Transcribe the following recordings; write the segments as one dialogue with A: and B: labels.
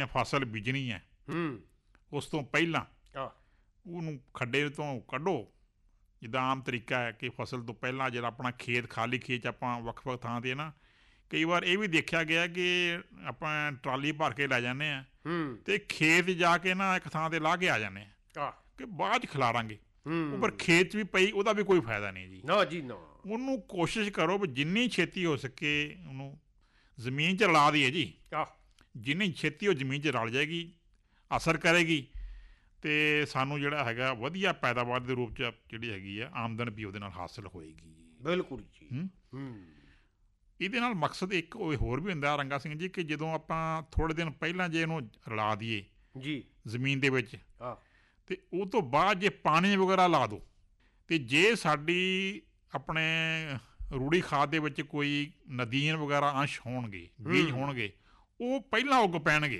A: ਫਸਲ ਬੀਜਣੀ ਹੈ ਉਸ ਤੋਂ ਪਹਿਲਾਂ ਉਹਨੂੰ ਖੱਡੇ ਤੋਂ ਕੱਢੋ। ਜਿੱਦਾਂ ਆਮ ਤਰੀਕਾ ਹੈ ਕਿ ਫਸਲ ਤੋਂ ਪਹਿਲਾਂ ਜਿਹੜਾ ਆਪਣਾ ਖੇਤ ਖਾਲੀ ਖੇਤ 'ਚ ਆਪਾਂ ਵੱਖ ਵੱਖ ਥਾਂ 'ਤੇ ਨਾ ਕਈ ਵਾਰ ਇਹ ਵੀ ਦੇਖਿਆ ਗਿਆ ਕਿ ਆਪਾਂ ਟਰਾਲੀ ਭਰ ਕੇ ਲੈ ਜਾਂਦੇ ਹਾਂ ਅਤੇ ਖੇਤ ਜਾ ਕੇ ਨਾ ਇੱਕ ਥਾਂ 'ਤੇ ਲਾਹ ਕੇ ਆ ਜਾਂਦੇ ਹਾਂ ਕਿ ਬਾਅਦ 'ਚ ਖਿਲਾਰਾਂਗੇ। ਉਹ ਪਰ ਖੇਤ 'ਚ ਵੀ ਪਈ ਉਹਦਾ ਵੀ ਕੋਈ ਫਾਇਦਾ ਨਹੀਂ ਜੀ।
B: ਨਾ ਜੀ ਨਾ।
A: ਉਹਨੂੰ ਕੋਸ਼ਿਸ਼ ਕਰੋ ਵੀ ਜਿੰਨੀ ਛੇਤੀ ਹੋ ਸਕੇ ਉਹਨੂੰ ਜ਼ਮੀਨ 'ਚ ਰਲਾ ਦਈਏ ਜੀ। ਜਿੰਨੀ ਛੇਤੀ ਉਹ ਜ਼ਮੀਨ 'ਚ ਰਲ ਜਾਏਗੀ, ਅਸਰ ਕਰੇਗੀ ਅਤੇ ਸਾਨੂੰ ਜਿਹੜਾ ਹੈਗਾ ਵਧੀਆ ਪੈਦਾਵਾਰ ਦੇ ਰੂਪ 'ਚ ਜਿਹੜੀ ਹੈਗੀ ਆ ਆਮਦਨ ਵੀ ਉਹਦੇ ਨਾਲ ਹਾਸਿਲ ਹੋਏਗੀ।
B: ਬਿਲਕੁਲ ਜੀ।
A: ਇਹਦੇ ਨਾਲ ਮਕਸਦ ਇੱਕ ਹੋਰ ਵੀ ਹੁੰਦਾ ਰੰਗਾ ਸਿੰਘ ਜੀ ਕਿ ਜਦੋਂ ਆਪਾਂ ਥੋੜ੍ਹੇ ਦਿਨ ਪਹਿਲਾਂ ਜੇ ਇਹਨੂੰ ਰਲਾ ਦਈਏ
B: ਜੀ
A: ਜ਼ਮੀਨ ਦੇ ਵਿੱਚ ਅਤੇ ਉਹ ਤੋਂ ਬਾਅਦ ਜੇ ਪਾਣੀ ਵਗੈਰਾ ਲਾ ਦਿਓ ਅਤੇ ਜੇ ਸਾਡੀ ਆਪਣੇ ਰੂੜੀ ਖਾਦ ਦੇ ਵਿੱਚ ਕੋਈ ਨਦੀਨ ਵਗੈਰਾ ਅੰਸ਼ ਹੋਣਗੇ, ਬੀਜ ਹੋਣਗੇ, ਉਹ ਪਹਿਲਾਂ ਉੱਗ ਪੈਣਗੇ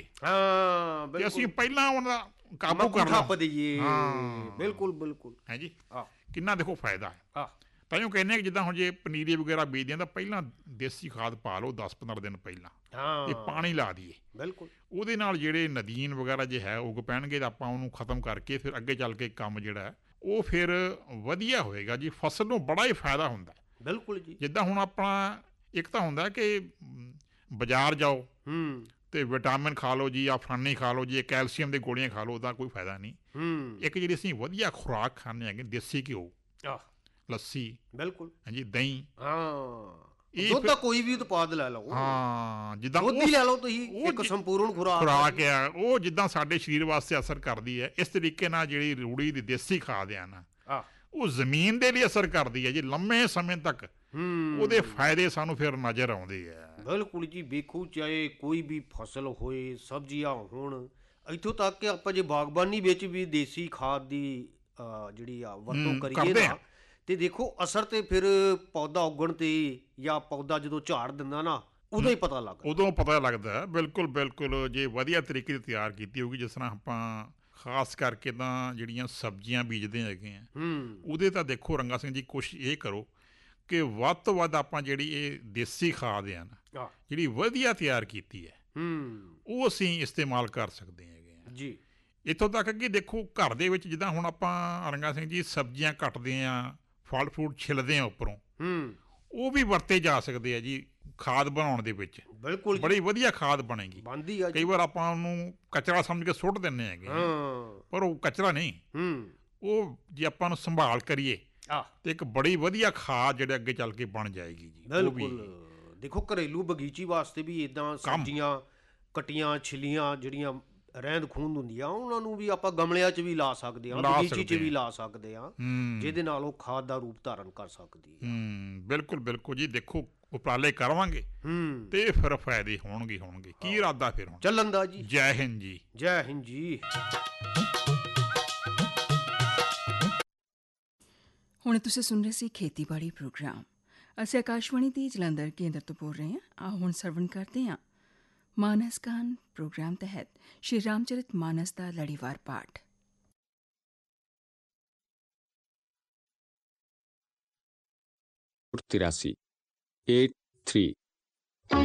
A: ਅਤੇ ਅਸੀਂ ਪਹਿਲਾਂ ਉਹਨਾਂ ਦਾ ਕਾਬੂ ਕਰ
B: ਦਈਏ। ਬਿਲਕੁਲ ਬਿਲਕੁਲ
A: ਹੈ ਜੀ। ਕਿੰਨਾ ਦੇਖੋ ਫਾਇਦਾ ਹੈ। ਤਾਂਹੀਓ ਕਹਿੰਦੇ ਹਾਂ ਕਿ ਜਿੱਦਾਂ ਹੁਣ ਜੇ ਪਨੀਰੀ ਵਗੈਰਾ ਬੀਜਦੇ ਹਾਂ ਤਾਂ ਪਹਿਲਾਂ ਦੇਸੀ ਖਾਦ ਪਾ ਲਓ 10-15 ਦਿਨ ਪਹਿਲਾਂ ਅਤੇ ਪਾਣੀ ਲਾ ਦਈਏ।
B: ਬਿਲਕੁਲ
A: ਉਹਦੇ ਨਾਲ ਜਿਹੜੇ ਨਦੀਨ ਵਗੈਰਾ ਜੇ ਹੈ ਉੱਗ ਪੈਣਗੇ ਤਾਂ ਆਪਾਂ ਉਹਨੂੰ ਖ਼ਤਮ ਕਰਕੇ ਫਿਰ ਅੱਗੇ ਚੱਲ ਕੇ ਕੰਮ ਜਿਹੜਾ ਉਹ ਫਿਰ ਵਧੀਆ ਹੋਏਗਾ ਜੀ। ਫਸਲ ਨੂੰ ਬੜਾ ਹੀ ਫਾਇਦਾ ਹੁੰਦਾ।
B: ਬਿਲਕੁਲ ਜੀ।
A: ਜਿੱਦਾਂ ਹੁਣ ਆਪਣਾ ਇੱਕ ਤਾਂ ਹੁੰਦਾ ਕਿ ਬਾਜ਼ਾਰ ਜਾਓ ਅਤੇ ਵਿਟਾਮਿਨ ਖਾ ਲਓ ਜੀ ਜਾਂ ਫਲਾਨੀ ਖਾ ਲਓ ਜੀ, ਕੈਲਸ਼ੀਅਮ ਦੀ ਗੋਲੀਆਂ ਖਾ ਲਓ, ਉਹਦਾ ਕੋਈ ਫਾਇਦਾ ਨਹੀਂ। ਇੱਕ ਜਿਹੜੀ ਅਸੀਂ ਵਧੀਆ ਖੁਰਾਕ ਖਾਂਦੇ ਹੈਗੇ ਦੇਸੀ ਘਿਓ, ਲੱਸੀ,
B: ਬਿਲਕੁਲ
A: ਹਾਂਜੀ, ਦਹੀਂ,
B: ਦੁੱਧ ਦਾ ਕੋਈ ਵੀ ਉਤਪਾਦ ਲੈ ਲਓ,
A: ਜਿੱਦਾਂ
B: ਦੁੱਧ ਹੀ ਲੈ ਲਓ ਤੁਸੀਂ, ਇੱਕ ਸੰਪੂਰਨ ਖੁਰਾਕ
A: ਹੈ ਉਹ ਜਿੱਦਾਂ ਸਾਡੇ ਸਰੀਰ ਵਾਸਤੇ ਅਸਰ ਕਰਦੀ ਹੈ। ਇਸ ਤਰੀਕੇ ਨਾਲ ਜਿਹੜੀ ਰੂੜੀ ਦੀ ਦੇਸੀ ਖਾਦ ਆ ਨਾ ਉਹ ਜ਼ਮੀਨ ਦੇ ਲਈ ਅਸਰ ਕਰਦੀ ਹੈ ਜੀ ਲੰਮੇ ਸਮੇਂ ਤੱਕ। ਉਹਦੇ ਫਾਇਦੇ ਸਾਨੂੰ ਫਿਰ ਨਜ਼ਰ ਆਉਂਦੇ ਆ।
B: ਬਿਲਕੁਲ ਜੀ। ਵੇਖੋ ਚਾਹੇ ਕੋਈ ਵੀ ਫਸਲ ਹੋਏ, ਸਬਜ਼ੀਆਂ ਹੋਣ, ਇੱਥੋਂ ਤੱਕ ਕਿ ਆਪਾਂ ਜੇ ਬਾਗਬਾਨੀ ਵਿੱਚ ਵੀ ਦੇਸੀ ਖਾਦ ਦੀ ਜਿਹੜੀ ਆ ਵਰਤੋਂ ਕਰੀਏ ਨਾ ਤੇ ਦੇਖੋ ਅਸਰ ਤੇ ਫਿਰ ਪੌਦਾ ਉੱਗਣ ਤੇ ਜਾਂ ਪੌਦਾ ਜਦੋਂ ਝਾੜ ਦਿੰਦਾ ਨਾ ਉਦੋਂ ਹੀ ਪਤਾ
A: ਲੱਗਦਾ। ਬਿਲਕੁਲ ਬਿਲਕੁਲ। ਜੇ ਵਧੀਆ ਤਰੀਕੇ ਦੀ ਤਿਆਰ ਕੀਤੀ ਹੋਊਗੀ, ਜਿਸ ਤਰ੍ਹਾਂ ਆਪਾਂ ਖਾਸ ਕਰਕੇ ਤਾਂ ਜਿਹੜੀਆਂ ਸਬਜ਼ੀਆਂ ਬੀਜਦੇ ਹੈਗੇ ਆ ਉਹਦੇ ਤਾਂ ਦੇਖੋ ਰੰਗਾ ਸਿੰਘ ਜੀ ਕੋਸ਼ਿਸ਼ ਇਹ ਕਰੋ ਕਿ ਵੱਧ ਤੋਂ ਵੱਧ ਆਪਾਂ ਜਿਹੜੀ ਇਹ ਦੇਸੀ ਖਾਦ ਆ ਨਾ ਜਿਹੜੀ ਵਧੀਆ ਤਿਆਰ ਕੀਤੀ ਹੈ ਉਹ ਅਸੀਂ ਇਸਤੇਮਾਲ ਕਰ ਸਕਦੇ ਹੈਗੇ
B: ਜੀ।
A: ਇੱਥੋਂ ਤੱਕ ਕਿ ਦੇਖੋ ਘਰ ਦੇ ਵਿੱਚ ਜਿੱਦਾਂ ਹੁਣ ਆਪਾਂ ਰੰਗਾ ਸਿੰਘ ਜੀ ਸਬਜ਼ੀਆਂ ਕੱਟਦੇ ਹਾਂ, ਫਲ ਫਰੂਟ ਛਿੱਲਦੇ ਹਾਂ ਉੱਪਰੋਂ, ਉਹ ਵੀ ਵਰਤੇ ਜਾ ਸਕਦੇ ਆ ਜੀ ਖਾਦ ਬਣਾਉਣ ਦੇ ਵਿੱਚ।
B: ਬਿਲਕੁਲ
A: ਬੜੀ ਵਧੀਆ ਖਾਦ ਬਣੇਗੀ।
B: ਕਈ
A: ਵਾਰ ਆਪਾਂ ਉਹਨੂੰ ਕਚਰਾ ਸਮਝ ਕੇ ਸੁੱਟ ਦਿੰਦੇ ਹੈਗੇ ਪਰ ਉਹ ਕਚਰਾ ਨਹੀਂ, ਉਹ ਜੇ ਆਪਾਂ ਨੂੰ ਸੰਭਾਲ ਕਰੀਏ ਤੇ ਇੱਕ ਬੜੀ ਵਧੀਆ ਖਾਦ ਜਿਹੜੇ ਅੱਗੇ ਚੱਲ ਕੇ ਬਣ ਜਾਏਗੀ ਜੀ।
B: ਬਿਲਕੁਲ। ਦੇਖੋ ਘਰੇਲੂ ਬਗੀਚੀ ਵਾਸਤੇ ਵੀ ਇੱਦਾਂ ਸਬਜ਼ੀਆਂ ਕੱਟੀਆਂ ਛਿੱਲੀਆਂ ਜਿਹੜੀਆਂ ਰਹਿੰਦ ਖੂੰਹਦ ਹੁੰਦੀਆਂ ਉਹਨਾਂ ਨੂੰ ਵੀ ਆਪਾਂ ਗਮਲਿਆਂ 'ਚ ਵੀ ਲਾ ਸਕਦੇ ਹਾਂ, ਬਗੀਚੀ 'ਚ ਵੀ ਲਾ ਸਕਦੇ ਹਾਂ, ਜਿਹਦੇ ਨਾਲ ਉਹ ਖਾਦ ਦਾ ਰੂਪ ਧਾਰਨ ਕਰ ਸਕਦੀ ਹੈ।
A: ਬਿਲਕੁਲ ਬਿਲਕੁਲ ਜੀ। ਦੇਖੋ ਉਪਰਾਲੇ ਕਰਾਂਗੇ ਤੇ ਫਿਰ ਫਾਇਦੇ ਹੋਣਗੇ। ਕੀ ਇਰਾਦਾ ਫਿਰ ਹੁਣ
B: ਚੱਲਣ ਦਾ ਜੀ?
A: ਜੈ ਹਿੰਦ ਜੀ।
B: ਜੈ ਹਿੰਦ ਜੀ।
C: ਹੁਣ ਤੁਸੀਂ ਸੁਣ ਰਹੇ ਸੀ ਖੇਤੀਬਾੜੀ ਪ੍ਰੋਗਰਾਮ। ਅਸੀਂ ਆਕਾਸ਼ਵਾਣੀ ਦੀ ਜਲੰਧਰ ਕੇਂਦਰ ਤੋਂ ਬੋਲ ਰਹੇ ਹਾਂ। ਆਓ ਹੁਣ ਸਰਵਣ ਕਰਦੇ ਹਾਂ ਮਾਨਸ ਗਾਨ ਪ੍ਰੋਗਰਾਮ ਤਹਿਤ ਸ਼੍ਰੀ ਰਾਮਚਰਿਤ ਮਾਨਸ ਦਾ ਲੜੀਵਾਰ ਪਾਠ।
D: 83 83